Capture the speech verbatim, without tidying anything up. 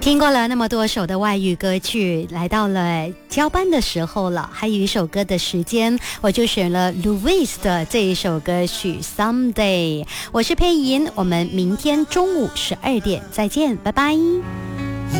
听过了那么多首的外语歌曲，来到了交班的时候了，还有一首歌的时间，我就选了 Louis 的这一首歌曲 Someday。 我是佩莹，我们明天中午十二点再见，拜拜。